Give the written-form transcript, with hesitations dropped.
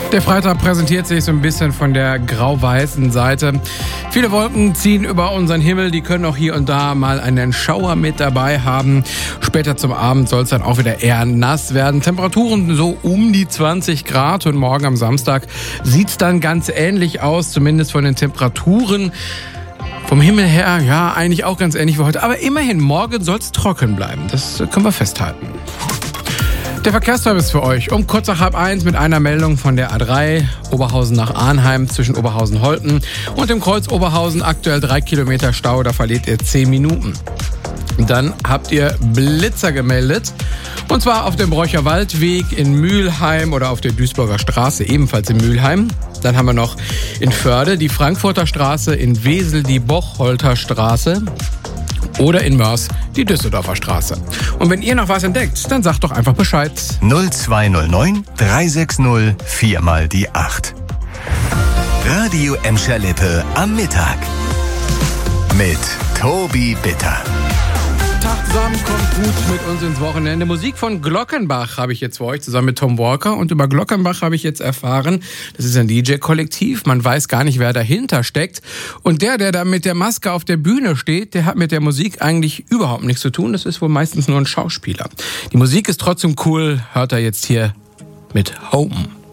Der Freitag präsentiert sich so ein bisschen von der grau-weißen Seite. Viele Wolken ziehen über unseren Himmel, die können auch hier und da mal einen Schauer mit dabei haben. Später zum Abend soll es dann auch wieder eher nass werden. Temperaturen so um die 20 Grad und morgen am Samstag sieht es dann ganz ähnlich aus, zumindest von den Temperaturen. Vom Himmel her, ja, eigentlich auch ganz ähnlich wie heute. Aber immerhin, morgen soll es trocken bleiben. Das können wir festhalten. Der Verkehrsservice für euch um kurz nach 12:30 mit einer Meldung von der A3 Oberhausen nach Arnheim zwischen Oberhausen-Holten und dem Kreuz Oberhausen. Aktuell 3 Kilometer Stau, da verliert ihr 10 Minuten. Dann habt ihr Blitzer gemeldet. Und zwar auf dem Brocher Waldweg in Mülheim oder auf der Duisburger Straße, ebenfalls in Mülheim. Dann haben wir noch in Förde die Frankfurter Straße, in Wesel die Bocholter Straße oder in Mörs die Düsseldorfer Straße. Und wenn ihr noch was entdeckt, dann sagt doch einfach Bescheid. 0209 360 4 mal die 8. Radio Emscher Lippe am Mittag. Mit Tobi Bitter. Tag zusammen, kommt gut mit uns ins Wochenende. Musik von Glockenbach habe ich jetzt für euch zusammen mit Tom Walker. Und über Glockenbach habe ich jetzt erfahren, das ist ein DJ-Kollektiv. Man weiß gar nicht, wer dahinter steckt. Und der da mit der Maske auf der Bühne steht, der hat mit der Musik eigentlich überhaupt nichts zu tun. Das ist wohl meistens nur ein Schauspieler. Die Musik ist trotzdem cool. Hört er jetzt hier mit Home.